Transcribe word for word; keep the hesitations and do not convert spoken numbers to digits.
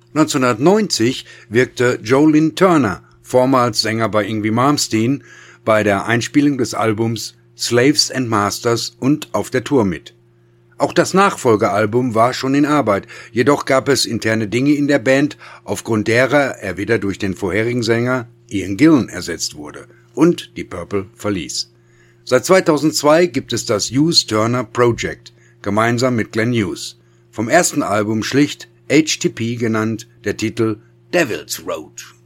neunzehnhundertneunzig wirkte Joe Lynn Turner, vormals Sänger bei Yngwie Malmsteen, bei der Einspielung des Albums Slaves and Masters und auf der Tour mit. Auch das Nachfolgealbum war schon in Arbeit, jedoch gab es interne Dinge in der Band, aufgrund derer er wieder durch den vorherigen Sänger Ian Gillan ersetzt wurde und die Purple verließ. Seit zweitausendzwei gibt es das Hughes Turner Project, gemeinsam mit Glenn Hughes. Vom ersten Album schlicht H T P genannt, der Titel Devil's Road.